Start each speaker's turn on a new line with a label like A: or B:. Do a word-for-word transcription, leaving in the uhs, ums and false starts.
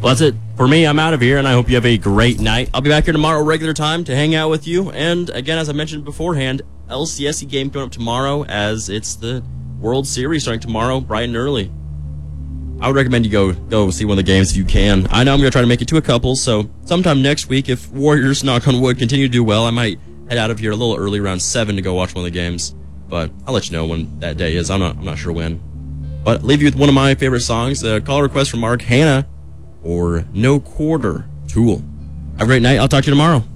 A: Well, that's it for me. I'm out of here, and I hope you have a great night. I'll be back here tomorrow, regular time, to hang out with you. And again, as I mentioned beforehand, L C S E game coming up tomorrow, as it's the World Series starting tomorrow, bright and early. I would recommend you go go see one of the games if you can. I know I'm going to try to make it to a couple, so sometime next week, if Warriors, knock on wood, continue to do well, I might head out of here a little early, around seven, to go watch one of the games. But I'll let you know when that day is. I'm not, I'm not sure when. But I'll leave you with one of my favorite songs, a call request from Mark Hanna, or No Quarter, Tool. Have a great night. I'll talk to you tomorrow.